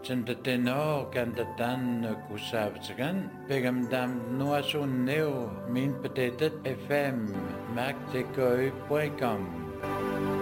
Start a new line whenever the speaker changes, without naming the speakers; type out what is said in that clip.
Tendeteno Kandatan Kusabsagan, Pegamdam Noasun Neo, Min Petetet FM, Magtekøy.com.